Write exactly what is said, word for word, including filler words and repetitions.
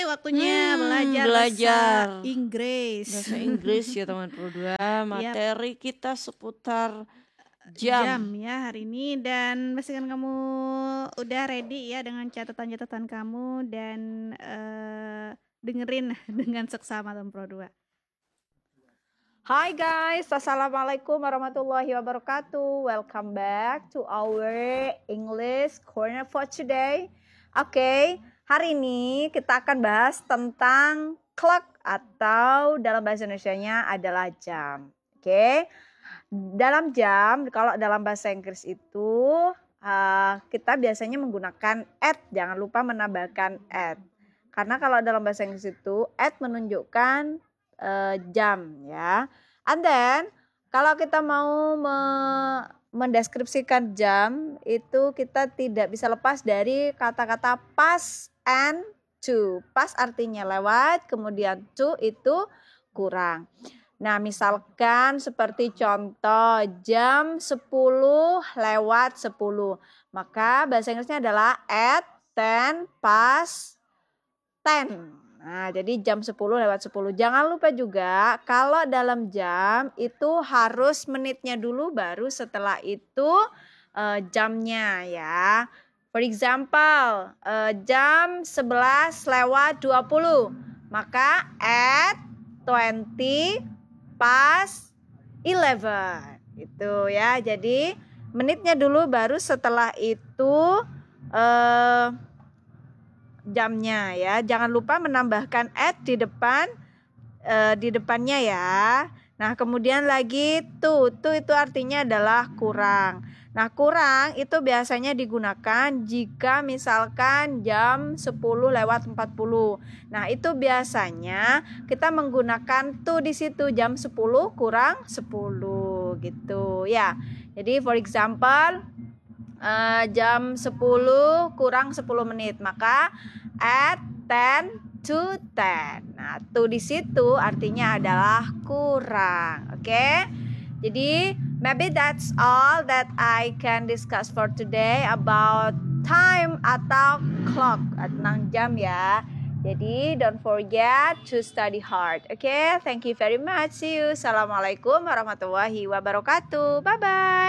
Waktunya Hmm, belajar belajar. bahasa Inggris. Bahasa Inggris ya teman Pro dua. Materi kita seputar Jam jam. ya hari ini, dan pastikan kamu udah ready ya dengan catatan-catatan kamu dan eh, dengerin dengan seksama teman Pro dua. Hi guys, Assalamualaikum warahmatullahi wabarakatuh. Welcome back to our English Corner for today. Oke, okay, hari ini kita akan bahas tentang clock atau dalam bahasa Indonesianya adalah jam. Oke, okay? Dalam jam, kalau dalam bahasa Inggris itu uh, kita biasanya menggunakan at. Jangan lupa menambahkan at. Karena kalau dalam bahasa Inggris itu at menunjukkan Uh, jam ya. And then kalau kita mau me- mendeskripsikan jam itu kita tidak bisa lepas dari kata-kata past and to. Past artinya lewat, kemudian to itu kurang. Nah, misalkan seperti contoh jam sepuluh lewat sepuluh. Maka bahasa Inggrisnya adalah at ten past ten. Nah, jadi jam sepuluh lewat sepuluh. Jangan lupa juga kalau dalam jam itu harus menitnya dulu baru setelah itu uh, jamnya ya. For example, uh, jam sebelas lewat dua puluh. Maka at twenty past eleven. Itu ya. Jadi menitnya dulu baru setelah itu uh, jamnya ya. Jangan lupa menambahkan at di depan uh, di depannya ya. Nah, kemudian lagi to. To itu artinya adalah kurang. Nah, kurang itu biasanya digunakan jika misalkan jam sepuluh lewat empat puluh. Nah, itu biasanya kita menggunakan to di situ, jam sepuluh kurang sepuluh gitu ya. Jadi for example Uh, jam sepuluh kurang sepuluh menit, maka at ten to ten. Nah, to di situ artinya adalah kurang. Oke. Okay? Jadi, maybe that's all that I can discuss for today about time atau clock, tentang jam ya. Jadi, don't forget to study hard. Oke, okay? Thank you very much. See you. Assalamualaikum warahmatullahi wabarakatuh. Bye bye.